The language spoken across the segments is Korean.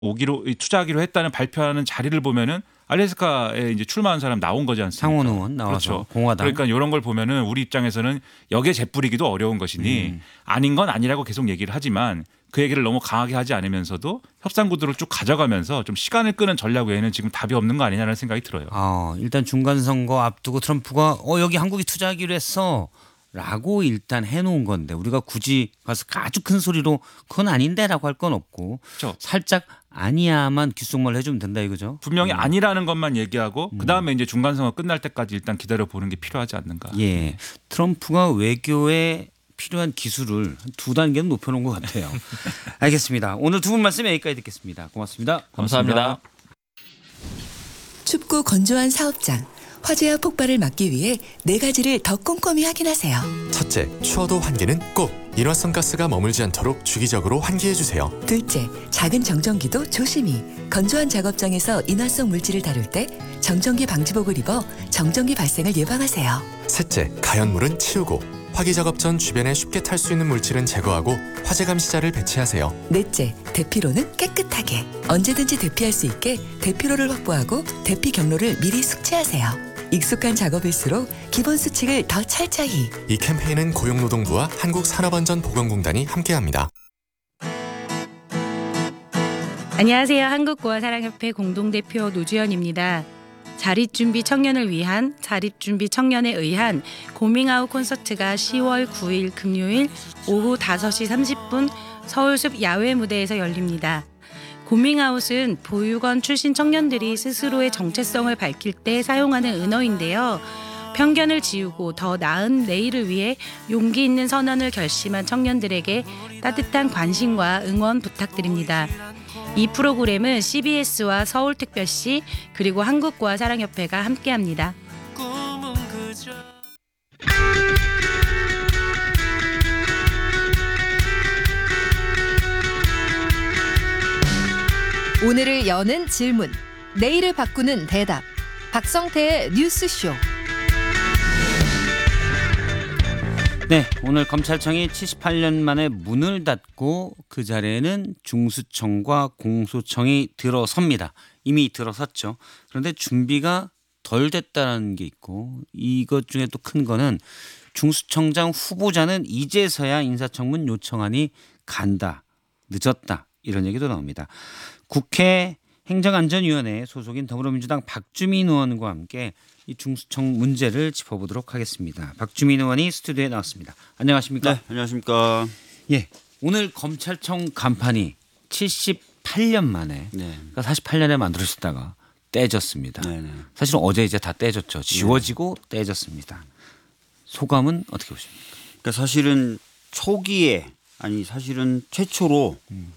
오기로 투자하기로 했다는 발표하는 자리를 보면은 알래스카에 이제 출마한 사람 나온 거지 않습니까? 상원 의원 나와서 그렇죠. 공화당. 그러니까 이런 걸 보면은 우리 입장에서는 역에 재뿌리기도 어려운 것이니 아닌 건 아니라고 계속 얘기를 하지만 그 얘기를 너무 강하게 하지 않으면서도 협상 구도를 쭉 가져가면서 좀 시간을 끄는 전략 외에는 지금 답이 없는 거 아니냐는 생각이 들어요. 일단 중간 선거 앞두고 트럼프가 여기 한국이 투자하기로 했어. 라고 일단 해놓은 건데 우리가 굳이 가서 아주 큰 소리로 그건 아닌데라고 할 건 없고 그렇죠. 살짝 아니야만 귓속말 해주면 된다 이거죠. 분명히 아니라는 것만 얘기하고 그다음에 이제 중간 선거 끝날 때까지 일단 기다려 보는 게 필요하지 않는가. 예, 트럼프가 외교에 필요한 기술을 2단계는 높여놓은 것 같아요. 알겠습니다. 오늘 두 분 말씀 여기까지 듣겠습니다. 고맙습니다. 감사합니다. 춥고 건조한 사업장. 화재와 폭발을 막기 위해 4가지를 더 꼼꼼히 확인하세요. 첫째, 추워도 환기는 꼭 일화성 가스가 머물지 않도록 주기적으로 환기해주세요. 둘째, 작은 정전기도 조심히. 건조한 작업장에서 인화성 물질을 다룰 때 정전기 방지복을 입어 정전기 발생을 예방하세요. 셋째, 가연물은 치우고 화기 작업 전 주변에 쉽게 탈 수 있는 물질은 제거하고 화재 감시자를 배치하세요. 넷째, 대피로는 깨끗하게. 언제든지 대피할 수 있게 대피로를 확보하고 대피 경로를 미리 숙지하세요. 익숙한 작업일수록 기본 수칙을 더 철저히. 이 캠페인은 고용노동부와 한국산업안전보건공단이 함께합니다. 안녕하세요. 한국고아사랑협회 공동대표 노주연입니다. 자립준비 청년을 위한 자립준비 청년에 의한 고밍아웃 콘서트가 10월 9일 금요일 오후 5시 30분 서울숲 야외 무대에서 열립니다. 고밍아웃은 보육원 출신 청년들이 스스로의 정체성을 밝힐 때 사용하는 은어인데요. 편견을 지우고 더 나은 내일을 위해 용기 있는 선언을 결심한 청년들에게 따뜻한 관심과 응원 부탁드립니다. 이 프로그램은 CBS와 서울특별시 그리고 한국고아사랑협회가 함께합니다. 오늘을 여는 질문, 내일을 바꾸는 대답. 박성태의 뉴스쇼. 네, 오늘 검찰청이 78년 만에 문을 닫고 그 자리에는 중수청과 공소청이 들어섭니다. 이미 들어섰죠. 그런데 준비가 덜 됐다는 게 있고 이것 중에 또 큰 거는 중수청장 후보자는 이제서야 인사청문 요청안이 간다, 늦었다 이런 얘기도 나옵니다. 국회 행정안전위원회 소속인 더불어민주당 박주민 의원과 함께 이 중수청 문제를 짚어보도록 하겠습니다. 박주민 의원이 스튜디오에 나왔습니다. 안녕하십니까? 네, 안녕하십니까? 예, 오늘 검찰청 간판이 78년 만에, 네. 그러니까 48년에 만들어졌다가 떼졌습니다. 네, 네. 사실은 어제 이제 다 떼졌죠. 지워지고 떼졌습니다. 소감은 어떻게 보십니까? 그러니까 사실은 초기에 사실은 최초로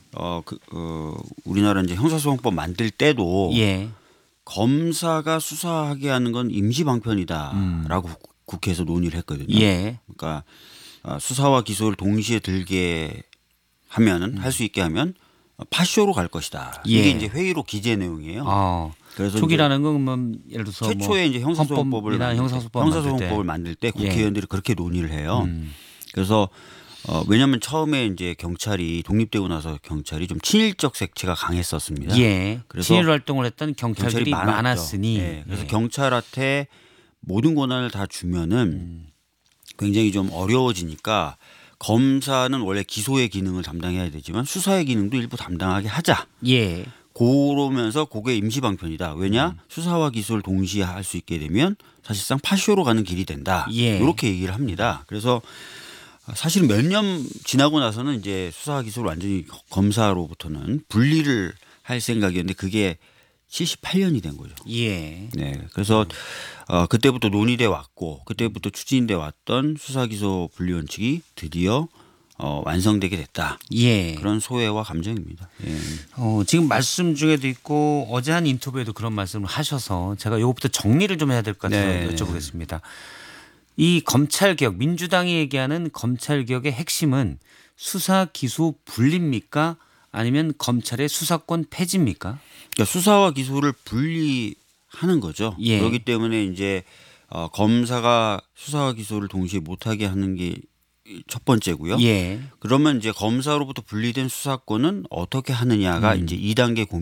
우리나라 이제 형사소송법 만들 때도 예. 검사가 수사하게 하는 건 임시방편이다라고 국회에서 논의를 했거든요. 예. 그러니까 수사와 기소를 동시에 들게 하면은 할 수 있게 하면 파쇼로 갈 것이다. 예. 이게 이제 회의로 기재 내용이에요. 그래서 초기라는 건 예를 들어서 최초에 이제 형사소송법을 만들 때 국회의원들이 그렇게 논의를 해요. 그래서 왜냐하면 처음에 이제 경찰이 독립되고 나서 경찰이 좀 친일적 색채가 강했었습니다. 예. 그래서 친일 활동을 했던 경찰들이 많았으니. 네. 그래서 경찰한테 모든 권한을 다 주면은 굉장히 좀 어려워지니까 검사는 원래 기소의 기능을 담당해야 되지만 수사의 기능도 일부 담당하게 하자. 예. 그러면서 그게 임시방편이다. 왜냐? 수사와 기소를 동시에 할 수 있게 되면 사실상 파쇼로 가는 길이 된다. 예. 이렇게 얘기를 합니다. 그래서 사실은 몇 년 지나고 나서는 이제 수사와 기소를 완전히 검사로부터는 분리를 할 생각이었는데 그게 78년이 된 거죠. 예. 네. 그래서 그때부터 논의돼 왔고 그때부터 추진돼 왔던 수사 기소 분리 원칙이 드디어 완성되게 됐다. 예. 그런 소회와 감정입니다. 예. 지금 말씀 중에도 있고 어제 한 인터뷰에도 그런 말씀을 하셔서 제가 이것부터 정리를 좀 해야 될 것 같아서 네. 여쭤보겠습니다. 이 검찰개혁, 민주당이 얘기하는 검찰개혁의 핵심은 수사 기소 분리입니까? 아니면 검찰의 수사권 폐지입니까? 그러니까 수사와 기소를 분리하는 거죠. 예. 그렇기 때문에 이제 검사가 수사와 기소를 동시에 못하게 하는 게 첫 번째고요. 예. 그러면 이제 검사로부터 분리된 수사권은 어떻게 하느냐가 이제 2단계 고민.